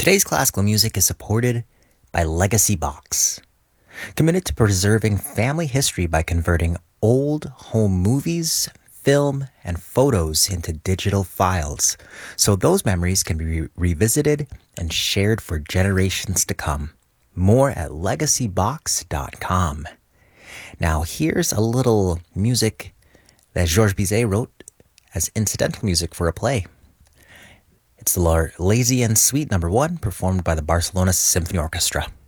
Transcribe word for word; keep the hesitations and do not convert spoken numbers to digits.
Today's classical music is supported by Legacy Box, committed to preserving family history by converting old home movies, film, and photos into digital files, so those memories can be re- revisited and shared for generations to come. More at legacy box dot com. Now here's a little music that Georges Bizet wrote as incidental music for a play. It's the Lazy and Sweet number one, performed by the Barcelona Symphony Orchestra.